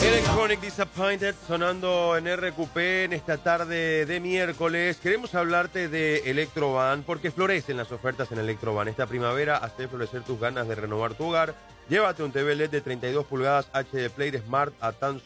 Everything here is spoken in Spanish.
Electronic Disappointed sonando en RQP en esta tarde de miércoles. Queremos hablarte de Electrovan porque florecen las ofertas en Electrovan. Esta primavera hace florecer tus ganas de renovar tu hogar. Llévate un TV LED de 32 pulgadas HD Play Smart a tan